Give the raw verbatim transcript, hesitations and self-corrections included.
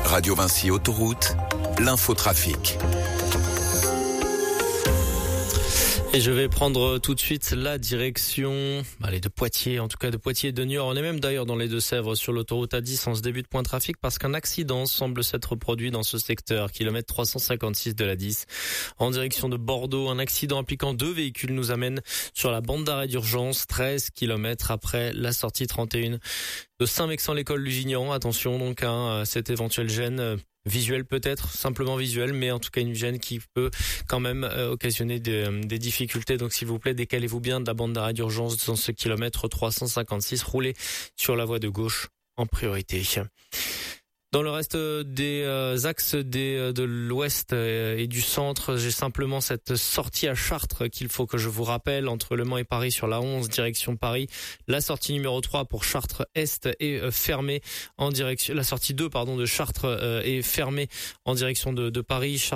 Radio Vinci Autoroute, l'infotrafic. Et je vais prendre tout de suite la direction, allez, de Poitiers, en tout cas de Poitiers et de Niort. On est même d'ailleurs dans les Deux-Sèvres sur l'autoroute A dix en ce début de point de trafic parce qu'un accident semble s'être produit dans ce secteur, kilomètre trois cent cinquante-six de la dix. En direction de Bordeaux, un accident impliquant deux véhicules nous amène sur la bande d'arrêt d'urgence, treize kilomètres après la sortie trente et un de Saint-Mexan-l'École Lusignan. Attention donc à cet éventuel gêne visuel peut-être, simplement visuel, mais en tout cas une gêne qui peut quand même euh, occasionner des, des difficultés. Donc s'il vous plaît, décalez-vous bien de la bande d'arrêt d'urgence dans ce kilomètre trois cent cinquante-six. Roulez sur la voie de gauche en priorité. Dans le reste des euh, axes des, euh, de l'ouest et du centre, j'ai simplement cette sortie à Chartres qu'il faut que je vous rappelle, entre Le Mans et Paris sur la onze, direction Paris. La sortie numéro trois pour Chartres-Est est euh, fermée en direction, la sortie deux, pardon, de Chartres euh, est fermée en direction de, de Paris.